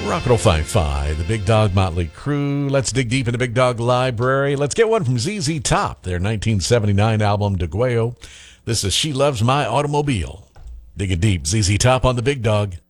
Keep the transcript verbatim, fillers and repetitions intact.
Rocket oh five five, the Big Dog Motley Crew. Let's dig deep in the Big Dog Library. Let's get one from Z Z Top, their nineteen seventy-nine album, Degueo. This is She Loves My Automobile. Digging deep, Z Z Top on the Big Dog.